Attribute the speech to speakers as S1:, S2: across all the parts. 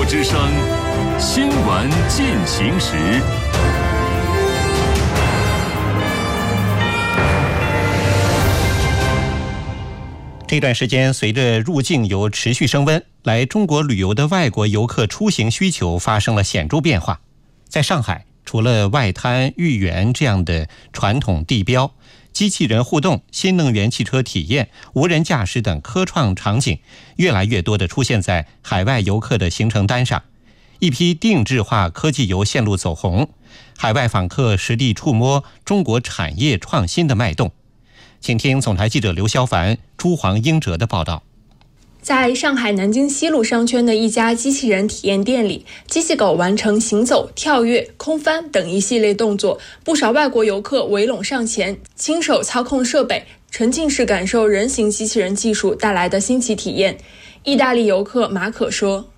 S1: 之声新闻进行时。
S2: 这段时间，随着入境游持续升温，来中国旅游的外国游客出行需求发生了显著变化。在上海，除了外滩、豫园这样的传统地标，机器人互动、新能源汽车体验、无人驾驶等科创场景，越来越多地出现在海外游客的行程单上。一批定制化科技游线路走红，海外访客实地触摸中国产业创新的脉动。请听总台记者刘肖凡、朱黄英哲的报道。
S3: 在上海南京西路商圈的一家机器人体验店里，机器狗完成行走、跳跃、空翻等一系列动作，不少外国游客围拢上前，亲手操控设备，沉浸式感受人形机器人技术带来的新奇体验。意大利游客马可说，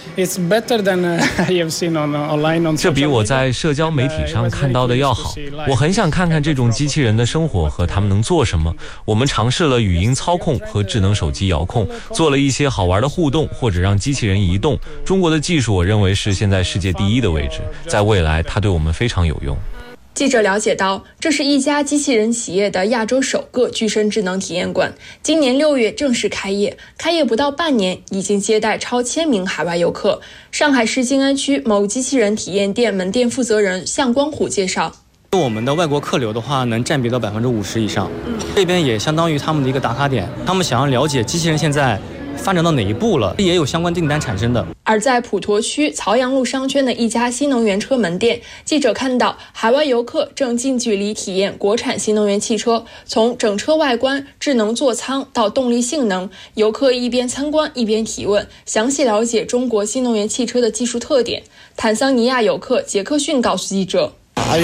S4: 这比我在社交媒体上看到的要好。我很想看看这种机器人的生活和他们能做什么。我们尝试了语音操控和智能手机遥控，做了一些好玩的互动，或者让机器人移动。中国的技术我认为是现在世界第一的位置，在未来它对我们非常有用。
S3: 记者了解到，这是一家机器人企业的亚洲首个具身智能体验馆，今年6月正式开业，开业不到半年，已经接待超1000名海外游客。上海市静安区某机器人体验店门店负责人向光虎介绍，
S5: 我们的外国客流的话，能占比到50%以上，这边也相当于他们的一个打卡点，他们想要了解机器人现在发展到哪一步了，也有相关订单产生的。
S3: 而在普陀区曹杨路商圈的一家新能源车门店，记者看到海外游客正近距离体验国产新能源汽车，从整车外观、智能座舱到动力性能，游客一边参观一边提问，详细了解中国新能源汽车的技术特点。坦桑尼亚游客杰克逊告诉记者，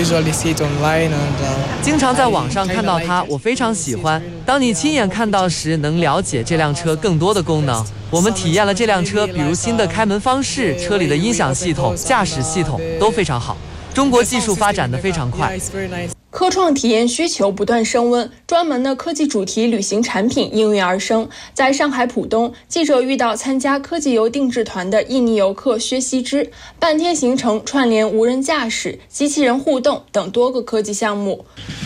S6: 经常在网上看到它，我非常喜欢。当你亲眼看到时，能了解这辆车更多的功能。我们体验了这辆车，比如新的开门方式、车里的音响系统、驾驶系统都非常好。中国技术发展得非常快。
S3: 科创体验需求不断升温，专门的科技主题旅行产品应运而生。在上海浦东，记者遇到参加科技游定制团的印尼游客薛希之，半天行程串联无人驾驶、机器人互动等多个科技项目。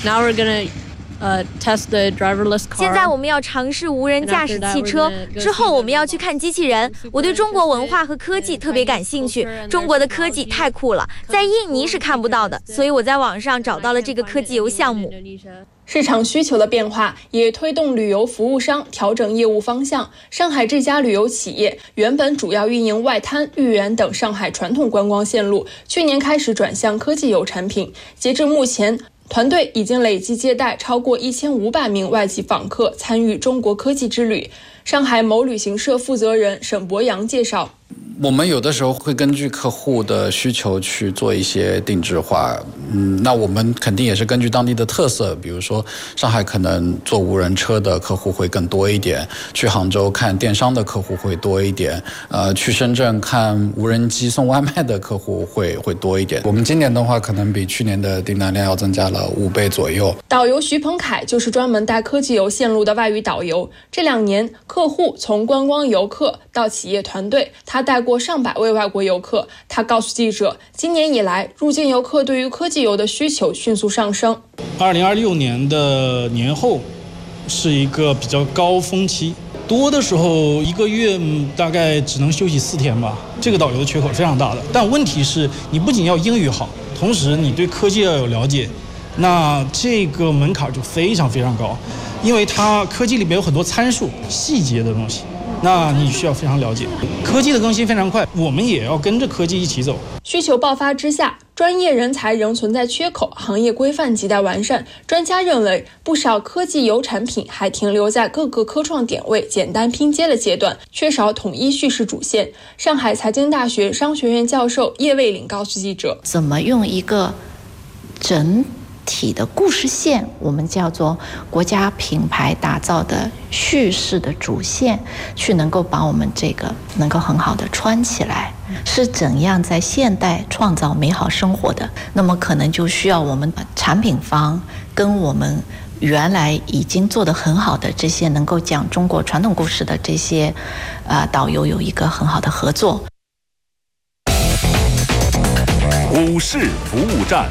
S7: 现在我们要尝试无人驾驶汽车，之后我们要去看机器人。我对中国文化和科技特别感兴趣，中国的科技太酷了，在印尼是看不到的，所以我在网上找到了这个科技游项目。
S3: 市场需求的变化也推动旅游服务商调整业务方向。上海这家旅游企业原本主要运营外滩、豫园等上海传统观光线路，去年开始转向科技游产品。截至目前，团队已经累计接待超过1500名外籍访客参与中国科技之旅。上海某旅行社负责人沈博阳介绍，
S8: 我们有的时候会根据客户的需求去做一些定制化，那我们肯定也是根据当地的特色，比如说上海可能做无人车的客户会更多一点，去杭州看电商的客户会多一点，去深圳看无人机送外卖的客户会多一点。我们今年的话，可能比去年的订单量要增加了5倍左右。
S3: 导游徐鹏凯就是专门带科技游线路的外语导游，这2年客户从观光游客到企业团队，他带过上百位外国游客。他告诉记者，今年以来入境游客对于科技游的需求迅速上升。
S9: 2026年的年后是一个比较高峰期，多的时候1个月大概只能休息4天吧，这个导游的缺口非常大的。但问题是你不仅要英语好，同时你对科技要有了解，那这个门槛就非常非常高，因为它科技里面有很多参数细节的东西，那你需要非常了解。科技的更新非常快，我们也要跟着科技一起走。
S3: 需求爆发之下，专业人才仍存在缺口，行业规范亟待完善。专家认为，不少科技游产品还停留在各个科创点位简单拼接的阶段，缺少统一叙事主线。上海财经大学商学院教授叶卫领告诉记者，
S10: 怎么用一个整体的故事线，我们叫做国家品牌打造的叙事的主线，去能够把我们这个能够很好的穿起来，是怎样在现代创造美好生活的。那么可能就需要我们产品方跟我们原来已经做得很好的这些能够讲中国传统故事的这些导游有一个很好的合作。
S1: 股市服务站。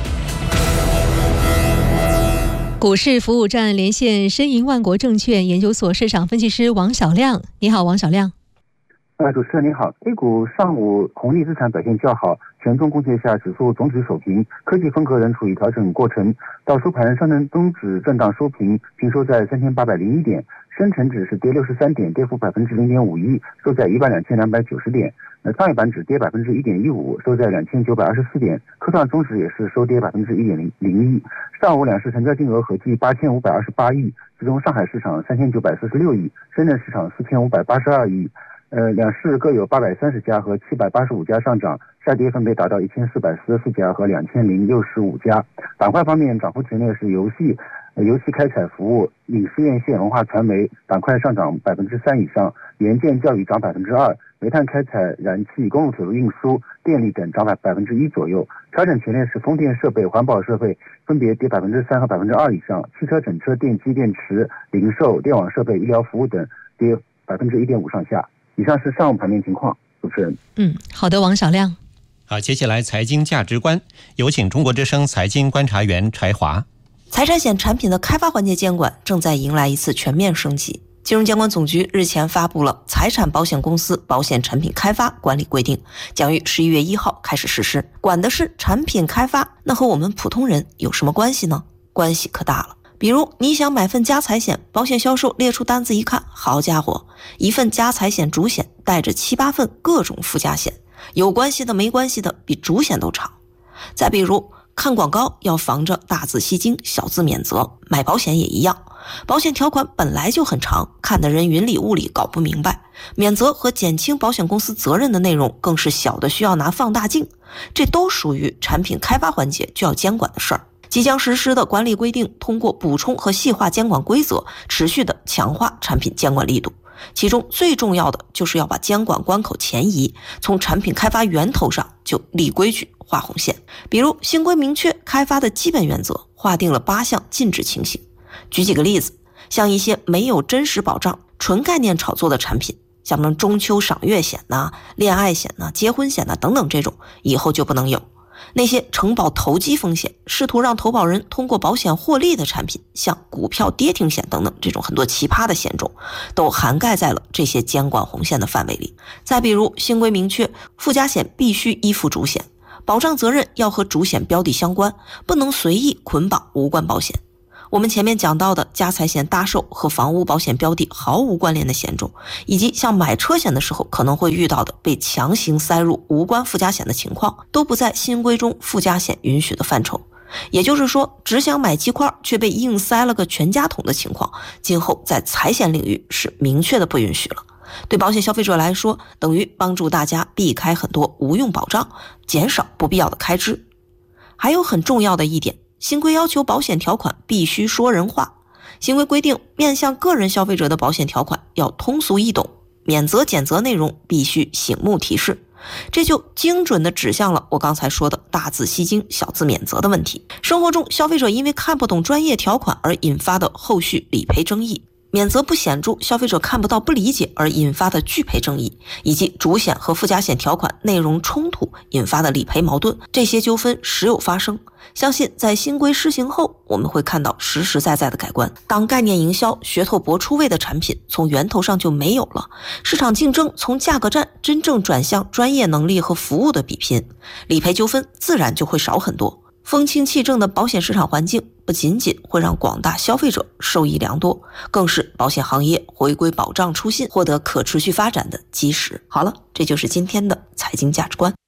S11: 股市服务站连线申银万国证券研究所市场分析师王小亮。你好，王小亮。
S12: 主持人您好。A 股上午红利资产表现较好，权重贡献下指数总体守平，科技风格仍处于调整过程。到收盘，上证综指震荡收平，平收在3801点；深成指是跌63点，跌幅0.51%，收在12290点。创业板指跌1.15%，收在2924点。科创中指也是收跌1.01%。上午两市成交金额合计8528亿，其中上海市场3946亿，深圳市场4582亿。两市各有830家和785家上涨，下跌分别达到1444家和2065家。板块方面，涨幅前列是游戏开采服务、影视院线、文化传媒板块上涨3%以上，研建教育涨2%，煤炭开采、燃气、公路铁路运输、电力等涨1%左右。调整前列是风电设备、环保设备分别跌3%和2%以上，汽车整车、电机、电池、零售、电网设备、医疗服务等跌1.5%上下。以上是上午盘面情况，主持人。
S11: 好的，王小亮。
S2: 好，接下来财经价值观，有请中国之声财经观察员柴华。
S13: 财产险产品的开发环节监管正在迎来一次全面升级。金融监管总局日前发布了《财产保险公司保险产品开发管理规定》，将于11月1号开始实施，管的是产品开发。那和我们普通人有什么关系呢？关系可大了。比如你想买份家财险，保险销售列出单子一看，好家伙，一份家财险主险带着7、8份各种附加险，有关系的没关系的比主险都长。再比如看广告要防着大字吸睛小字免责，买保险也一样，保险条款本来就很长，看得人云里雾里搞不明白，免责和减轻保险公司责任的内容更是小的需要拿放大镜，这都属于产品开发环节就要监管的事儿。即将实施的管理规定通过补充和细化监管规则，持续的强化产品监管力度。其中最重要的就是要把监管关口前移，从产品开发源头上就立规矩、画红线。比如新规明确开发的基本原则，划定了8项禁止情形。举几个例子，像一些没有真实保障、纯概念炒作的产品，像什么中秋赏月险呐、恋爱险呐、结婚险呐等等，这种以后就不能有。那些承保投机风险，试图让投保人通过保险获利的产品，像股票跌停险等等这种很多奇葩的险种，都涵盖在了这些监管红线的范围里。再比如新规明确附加险必须依附主险，保障责任要和主险标的相关，不能随意捆绑无关保险。我们前面讲到的家财险大寿和房屋保险标的毫无关联的险种，以及像买车险的时候可能会遇到的被强行塞入无关附加险的情况，都不在新规中附加险允许的范畴。也就是说，只想买鸡块却被硬塞了个全家桶的情况，今后在财险领域是明确的不允许了。对保险消费者来说，等于帮助大家避开很多无用保障，减少不必要的开支。还有很重要的一点，新规要求保险条款必须说人话。新规规定，面向个人消费者的保险条款要通俗易懂，免责减责内容必须醒目提示。这就精准地指向了我刚才说的大字吸睛小字免责的问题。生活中消费者因为看不懂专业条款而引发的后续理赔争议，免责不显著，消费者看不到不理解而引发的拒赔争议，以及主险和附加险条款内容冲突引发的理赔矛盾，这些纠纷时有发生。相信在新规施行后，我们会看到实实在在的改观。当概念营销、噱头博出位的产品从源头上就没有了，市场竞争从价格战真正转向专业能力和服务的比拼，理赔纠纷自然就会少很多。风清气正的保险市场环境不仅仅会让广大消费者受益良多，更是保险行业回归保障初心、获得可持续发展的基石。好了，这就是今天的财经价值观。